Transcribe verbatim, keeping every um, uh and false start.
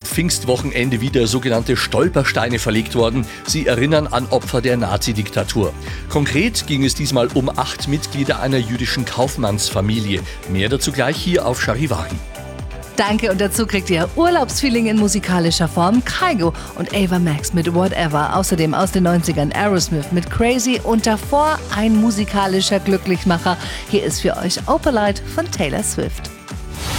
Pfingstwochenende wieder sogenannte Stolpersteine verlegt worden. Sie erinnern an Opfer der Nazi-Diktatur. Konkret ging es diesmal um acht Mitglieder einer jüdischen Kaufmannsfamilie. Mehr dazu gleich hier auf Charivari. Danke, und dazu kriegt ihr Urlaubsfeeling in musikalischer Form, Kygo und Ava Max mit Whatever. Außerdem aus den neunzigern Aerosmith mit Crazy und davor ein musikalischer Glücklichmacher. Hier ist für euch Opalite von Taylor Swift.